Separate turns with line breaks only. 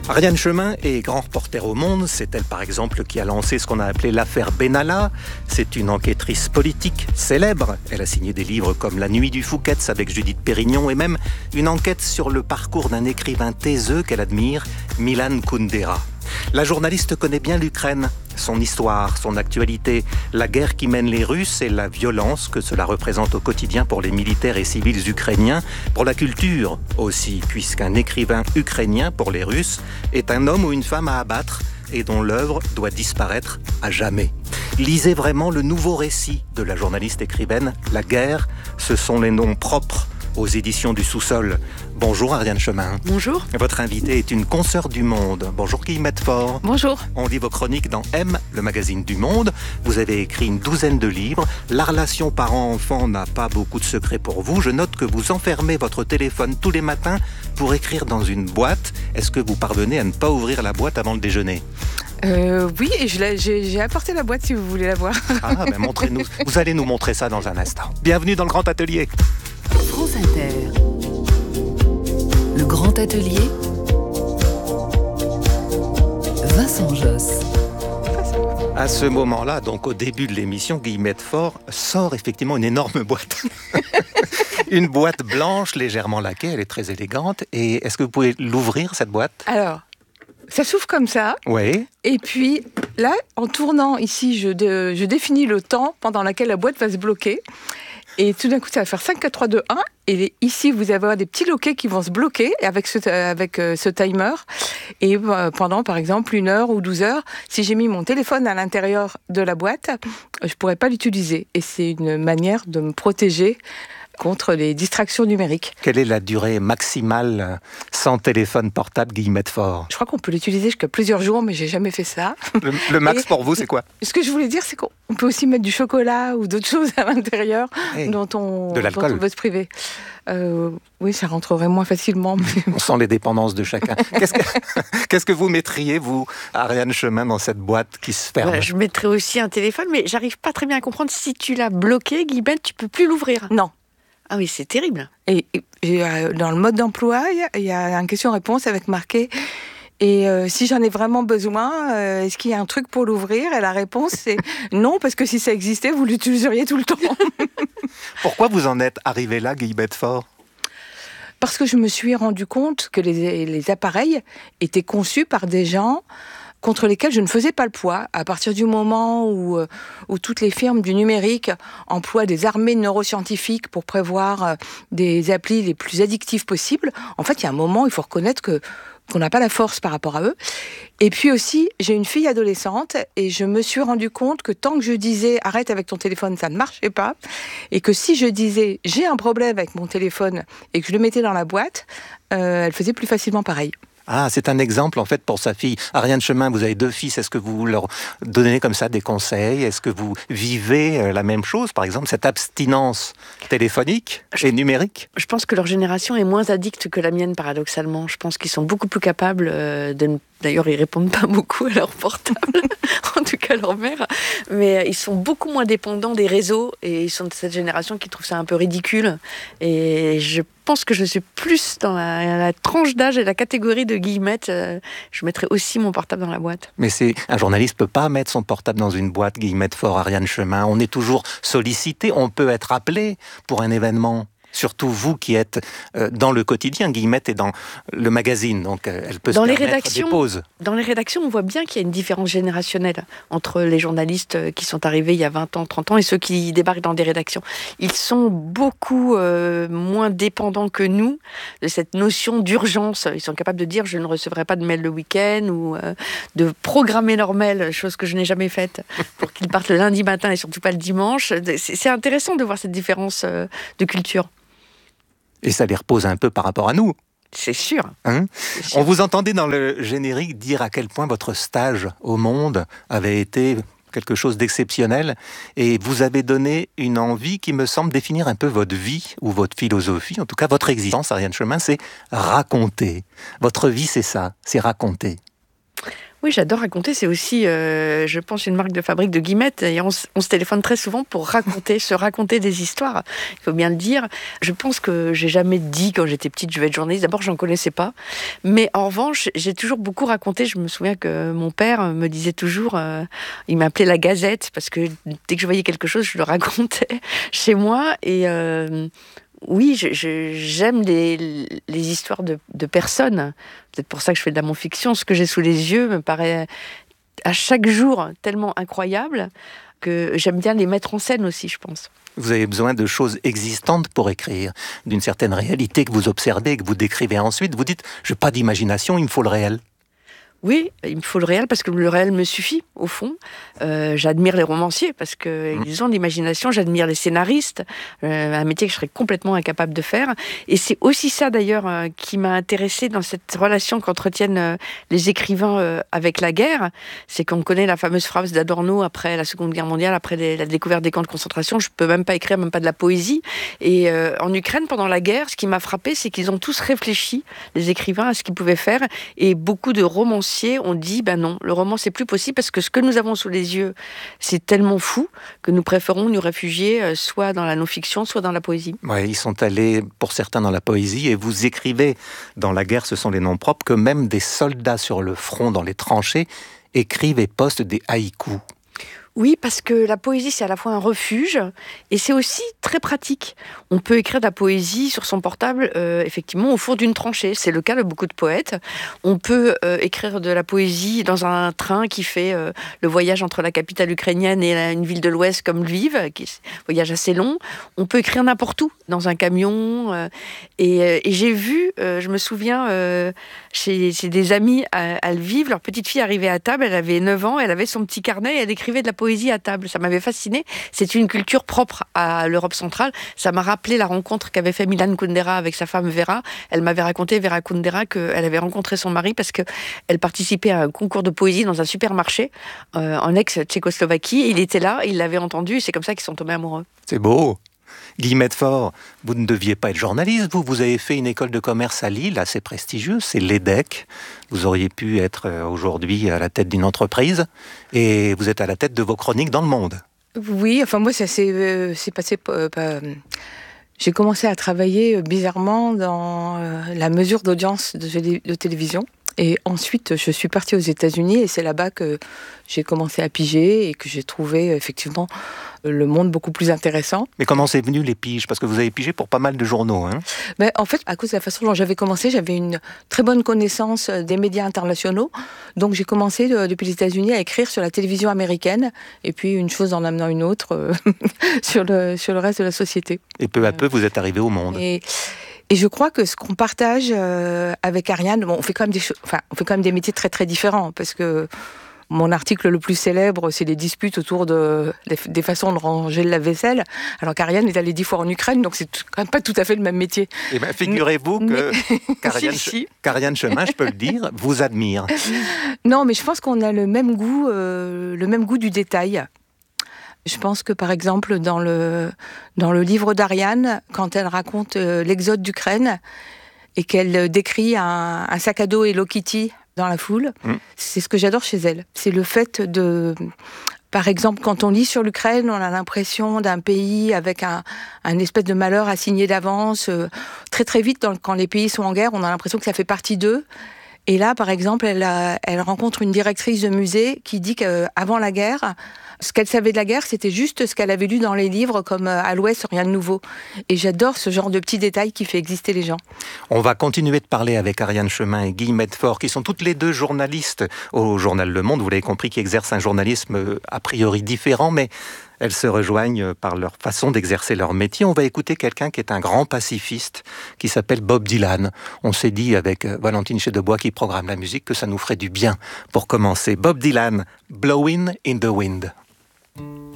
Ariane Chemin est grand reporter au Monde. C'est elle, par exemple, qui a lancé ce qu'on a appelé l'affaire Benalla. C'est une enquêtrice politique célèbre. Elle a signé des livres comme La Nuit du Fouquet's avec Judith Pérignon et même une enquête sur le parcours d'un écrivain taiseux qu'elle admire, Milan Kundera. La journaliste connaît bien l'Ukraine, son histoire, son actualité, la guerre qui mène les Russes et la violence que cela représente au quotidien pour les militaires et civils ukrainiens, pour la culture aussi, puisqu'un écrivain ukrainien pour les Russes est un homme ou une femme à abattre et dont l'œuvre doit disparaître à jamais. Lisez vraiment le nouveau récit de la journaliste écrivaine « La guerre, ce sont les noms propres » aux éditions du Sous-sol. Bonjour Ariane Chemin.
Bonjour.
Votre invitée est une consoeur du Monde. Bonjour Guillemette Faure.
Bonjour.
On lit vos chroniques dans M, le magazine du Monde. Vous avez écrit une douzaine de livres. La relation parent-enfant n'a pas beaucoup de secrets pour vous. Je note que vous enfermez votre téléphone tous les matins pour écrire dans une boîte. Est-ce que vous parvenez à ne pas ouvrir la boîte avant le déjeuner ?
Oui, et j'ai apporté la boîte si vous voulez la voir.
Ah, ben montrez-nous. Vous allez nous montrer ça dans un instant. Bienvenue dans le Grand Atelier.
France Inter. Le Grand Atelier. Vincent Josse.
À ce moment-là, donc au début de l'émission, Guillemette Faure sort effectivement une énorme boîte. Une boîte blanche, légèrement laquée, elle est très élégante. Et est-ce que vous pouvez l'ouvrir, cette boîte ?
Alors, ça s'ouvre comme ça.
Oui.
Et puis, là, en tournant ici, je définis le temps pendant lequel la boîte va se bloquer. Et tout d'un coup, ça va faire 5, 4, 3, 2, 1. Et ici, vous allez avoir des petits loquets qui vont se bloquer avec ce timer. Et pendant, par exemple, 1 heure ou 12 heures, si j'ai mis mon téléphone à l'intérieur de la boîte, je ne pourrais pas l'utiliser. Et c'est une manière de me protéger contre les distractions numériques.
Quelle est la durée maximale sans téléphone portable, Guillemette Faure ?
Je crois qu'on peut l'utiliser jusqu'à plusieurs jours, mais j'ai jamais fait ça.
Le max pour vous, c'est quoi ?
Ce que je voulais dire, c'est qu'on peut aussi mettre du chocolat ou d'autres choses à l'intérieur dont on veut se priver. Oui, ça rentrerait moins facilement. Mais...
On sent les dépendances de chacun. Qu'est-ce que vous mettriez, vous, Ariane Chemin, dans cette boîte qui se ferme ?
Je mettrais aussi un téléphone, mais j'arrive pas très bien à comprendre. Si tu l'as bloqué, Guillemette, tu peux plus l'ouvrir.
Non.
Ah oui, c'est terrible.
Et dans le mode d'emploi, il y a une question-réponse avec marqué « Et si j'en ai vraiment besoin, est-ce qu'il y a un truc pour l'ouvrir ?» Et la réponse, c'est « Non, parce que si ça existait, vous l'utiliseriez tout le temps. »
Pourquoi vous en êtes arrivé là, Guillemette Faure ?
Parce que je me suis rendu compte que les appareils étaient conçus par des gens contre lesquels je ne faisais pas le poids. À partir du moment où toutes les firmes du numérique emploient des armées de neuroscientifiques pour prévoir des applis les plus addictives possibles, en fait, il y a un moment où il faut reconnaître qu'on n'a pas la force par rapport à eux. Et puis aussi, j'ai une fille adolescente et je me suis rendu compte que tant que je disais « arrête avec ton téléphone », ça ne marchait pas. Et que si je disais « j'ai un problème avec mon téléphone » et que je le mettais dans la boîte, elle faisait plus facilement pareil.
Ah, c'est un exemple en fait pour sa fille. Ariane Chemin, vous avez 2 fils. Est-ce que vous leur donnez comme ça des conseils ? Est-ce que vous vivez la même chose, par exemple, cette abstinence téléphonique et numérique ?
Je pense que leur génération est moins addicte que la mienne, paradoxalement. Je pense qu'ils sont beaucoup plus capables D'ailleurs, ils répondent pas beaucoup à leur portable, en tout cas leur mère. Mais ils sont beaucoup moins dépendants des réseaux et ils sont de cette génération qui trouve ça un peu ridicule. Et je pense que je suis plus dans la tranche d'âge et la catégorie de Guillemette. Je mettrais aussi mon portable dans la boîte.
Mais un journaliste peut pas mettre son portable dans une boîte, Guillemette Faure, Ariane Chemin. On est toujours sollicité, on peut être appelé pour un événement. Surtout vous qui êtes dans le quotidien, Guillemette est dans le magazine, donc elle peut se permettre des pauses.
Dans les rédactions, on voit bien qu'il y a une différence générationnelle entre les journalistes qui sont arrivés il y a 20 ans, 30 ans et ceux qui débarquent dans des rédactions. Ils sont beaucoup moins dépendants que nous de cette notion d'urgence. Ils sont capables de dire « je ne recevrai pas de mail le week-end » ou de programmer leur mail, chose que je n'ai jamais faite, pour qu'ils partent le lundi matin et surtout pas le dimanche. C'est intéressant de voir cette différence de culture.
Et ça les repose un peu par rapport à nous.
C'est sûr.
C'est sûr. On vous entendait dans le générique dire à quel point votre stage au Monde avait été quelque chose d'exceptionnel et vous avez donné une envie qui me semble définir un peu votre vie ou votre philosophie, en tout cas votre existence, Ariane Chemin, c'est raconter. Votre vie, c'est ça, c'est raconter.
Oui, j'adore raconter. C'est aussi, je pense, une marque de fabrique de guillemets. Et on se téléphone très souvent pour se raconter des histoires. Il faut bien le dire. Je pense que j'ai jamais dit quand j'étais petite je vais être journaliste. D'abord, j'en connaissais pas. Mais en revanche, j'ai toujours beaucoup raconté. Je me souviens que mon père me disait toujours, il m'appelait la Gazette parce que dès que je voyais quelque chose, je le racontais chez moi. Et oui, j'aime les histoires de personnes. Peut-être pour ça que je fais de la non-fiction. Ce que j'ai sous les yeux me paraît à chaque jour tellement incroyable que j'aime bien les mettre en scène aussi, je pense.
Vous avez besoin de choses existantes pour écrire, d'une certaine réalité que vous observez et que vous décrivez ensuite. Vous dites, je n'ai pas d'imagination, il me faut le réel.
Oui, il me faut le réel parce que le réel me suffit, au fond. J'admire les romanciers parce qu'ils ont de l'imagination. J'admire les scénaristes, un métier que je serais complètement incapable de faire. Et c'est aussi ça, d'ailleurs, qui m'a intéressée dans cette relation qu'entretiennent les écrivains avec la guerre. C'est qu'on connaît la fameuse phrase d'Adorno après la Seconde Guerre mondiale, après la découverte des camps de concentration. Je ne peux même pas écrire, même pas de la poésie. Et en Ukraine, pendant la guerre, ce qui m'a frappée, c'est qu'ils ont tous réfléchi, les écrivains, à ce qu'ils pouvaient faire. Et beaucoup de romanciers ont dit, ben non, le roman c'est plus possible parce que ce que nous avons sous les yeux, c'est tellement fou que nous préférons nous réfugier soit dans la non-fiction, soit dans la poésie.
Ouais, ils sont allés, pour certains, dans la poésie, et vous écrivez dans La guerre, ce sont les noms propres, que même des soldats sur le front, dans les tranchées, écrivent et postent des haïkus.
Oui, parce que la poésie, c'est à la fois un refuge et c'est aussi très pratique. On peut écrire de la poésie sur son portable, effectivement, au fond d'une tranchée. C'est le cas de beaucoup de poètes. On peut écrire de la poésie dans un train qui fait le voyage entre la capitale ukrainienne et une ville de l'Ouest comme Lviv, qui est un voyage assez long. On peut écrire n'importe où, dans un camion. Et j'ai vu, je me souviens, chez des amis à Lviv, leur petite fille arrivait à table, elle avait 9 ans, elle avait son petit carnet et elle écrivait de la poésie à table. Ça m'avait fasciné. C'est une culture propre à l'Europe centrale. Ça m'a rappelé la rencontre qu'avait fait Milan Kundera avec sa femme Vera. Elle m'avait raconté, Vera Kundera, qu'elle avait rencontré son mari parce qu'elle participait à un concours de poésie dans un supermarché en ex-Tchécoslovaquie. Il était là, il l'avait entendu, c'est comme ça qu'ils sont tombés amoureux.
C'est beau. Guy Medford, vous ne deviez pas être journaliste, vous avez fait une école de commerce à Lille, assez prestigieuse, c'est l'EDEC. Vous auriez pu être aujourd'hui à la tête d'une entreprise, et vous êtes à la tête de vos chroniques dans Le Monde.
Oui, enfin moi ça s'est passé... J'ai commencé à travailler bizarrement dans la mesure d'audience de télévision. Et ensuite, je suis partie aux États-Unis et c'est là-bas que j'ai commencé à piger et que j'ai trouvé effectivement le monde beaucoup plus intéressant.
Mais comment c'est venu les piges ? Parce que vous avez pigé pour pas mal de journaux. Hein ?
Ben, en fait, à cause de la façon dont j'avais commencé, j'avais une très bonne connaissance des médias internationaux. Donc j'ai commencé depuis les États-Unis à écrire sur la télévision américaine et puis une chose en amenant une autre sur le reste de la société.
Et peu à peu, vous êtes arrivé au Monde.
Et je crois que ce qu'on partage avec Ariane, on fait quand même des métiers très très différents, parce que mon article le plus célèbre, c'est les disputes autour des façons de ranger le lave-vaisselle, alors qu'Ariane est allée 10 fois en Ukraine, donc c'est quand même pas tout à fait le même métier.
Eh bien, figurez-vous qu'Ariane Chemin, je peux le dire, vous admire.
Non, mais je pense qu'on a le même goût du détail. Je pense que, par exemple, dans le livre d'Ariane, quand elle raconte l'exode d'Ukraine et qu'elle décrit un sac à dos Hello Kitty dans la foule, c'est ce que j'adore chez elle. C'est le fait de... Par exemple, quand on lit sur l'Ukraine, on a l'impression d'un pays avec un espèce de malheur assigné d'avance. Très très vite, quand les pays sont en guerre, on a l'impression que ça fait partie d'eux. Et là, par exemple, elle rencontre une directrice de musée qui dit qu'avant la guerre, ce qu'elle savait de la guerre, c'était juste ce qu'elle avait lu dans les livres, comme à l'Ouest, rien de nouveau. Et j'adore ce genre de petits détails qui fait exister les gens.
On va continuer de parler avec Ariane Chemin et Guy Medford, qui sont toutes les deux journalistes au journal Le Monde. Vous l'avez compris, qui exercent un journalisme a priori différent, mais elles se rejoignent par leur façon d'exercer leur métier. On va écouter quelqu'un qui est un grand pacifiste, qui s'appelle Bob Dylan. On s'est dit avec Valentine Chedebois, qui programme la musique, que ça nous ferait du bien pour commencer. Bob Dylan, Blowin' in the Wind.